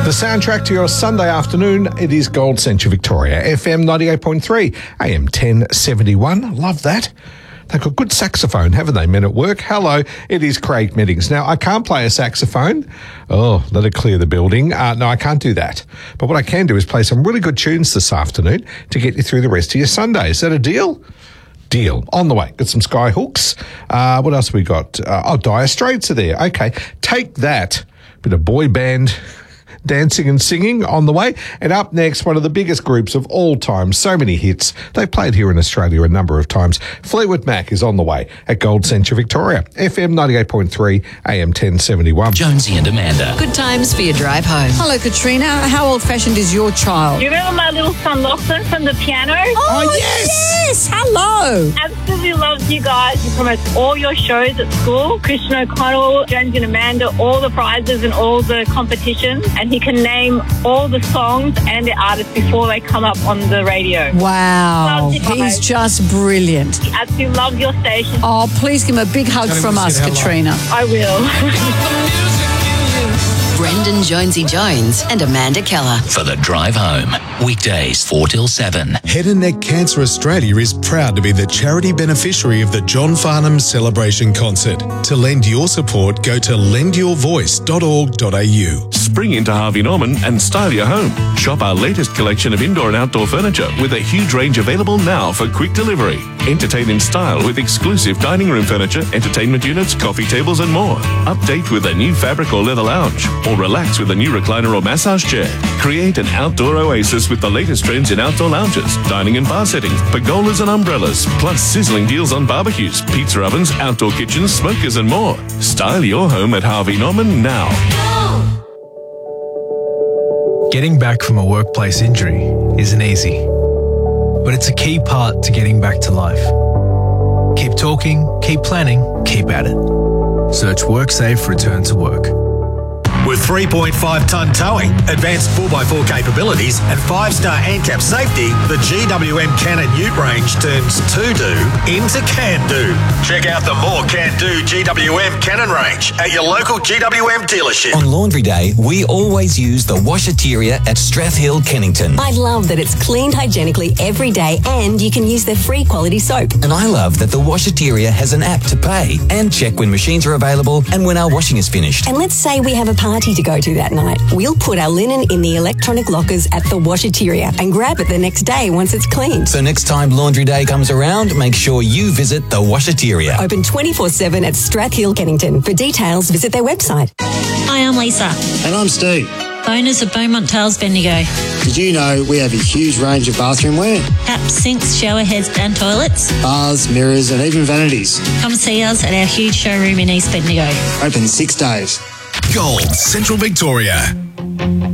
The soundtrack to your Sunday afternoon, it is Gold Central Victoria, FM 98.3, AM 1071. Love that. They've got good saxophone, haven't they, men at work? Hello, it is Craig Meddings. Now, I can't play a saxophone. Oh, let it clear the building. No, I can't do that. But what I can do is play some really good tunes this afternoon to get you through the rest of your Sunday. Is that a deal? Deal. On the way. Got some Skyhooks. What else have we got? Dire Straits are there. Okay, take that. Bit of boy band dancing and singing on the way. And up next, one of the biggest groups of all time. So many hits. They've played here in Australia a number of times. Fleetwood Mac is on the way at Gold Central Victoria. FM 98.3, AM 1071. Jonesy and Amanda. Good times for your drive home. Hello, Katrina. How old-fashioned is your child? Do you remember my little son Lachlan from the piano? Oh, yes! Hello! Absolutely loves you guys. He promotes all your shows at school. Christian O'Connell, Jonesy and Amanda, all the prizes and all the competitions. And he can name all the songs and the artists before they come up on the radio. Wow. Loves you guys. He's just brilliant. He absolutely loves your station. Oh, please give him a big hug from us, Katrina. I will. Brendan Jonesy Jones and Amanda Keller. For the drive home. Weekdays 4 till 7. Head and Neck Cancer Australia is proud to be the charity beneficiary of the John Farnham Celebration Concert. To lend your support, go to lendyourvoice.org.au. Spring into Harvey Norman and style your home. Shop our latest collection of indoor and outdoor furniture with a huge range available now for quick delivery. Entertain in style with exclusive dining room furniture, entertainment units, coffee tables and more. Update with a new fabric or leather lounge, or relax with a new recliner or massage chair. Create an outdoor oasis with the latest trends in outdoor lounges, dining and bar settings, pergolas and umbrellas, plus sizzling deals on barbecues, pizza ovens, outdoor kitchens, smokers and more. Style your home at Harvey Norman now. Getting back from a workplace injury isn't easy, but it's a key part to getting back to life. Keep talking, keep planning, keep at it. Search WorkSafe Return to Work. With 3.5-tonne towing, advanced 4x4 capabilities and 5-star ANCAP safety, the GWM Cannon Ute range turns to-do into can-do. Check out the more can-do GWM Cannon range at your local GWM dealership. On Laundry Day, we always use the Washateria at Strathhill, Kennington. I love that it's cleaned hygienically every day and you can use their free quality soap. And I love that the Washateria has an app to pay and check when machines are available and when our washing is finished. And let's say we have a party to go to that night. We'll put our linen in the electronic lockers at the Washateria and grab it the next day once it's cleaned. So next time Laundry Day comes around, make sure you visit the Washateria. Open 24/7 at Strathhill, Kennington. For details, visit their website. Hi, I'm Lisa. And I'm Steve. Owners of Beaumont Tales Bendigo. Did you know we have a huge range of bathroom wear? Taps, sinks, shower heads and toilets. Bars, mirrors and even vanities. Come see us at our huge showroom in East Bendigo. Open 6 days. Gold Central Victoria.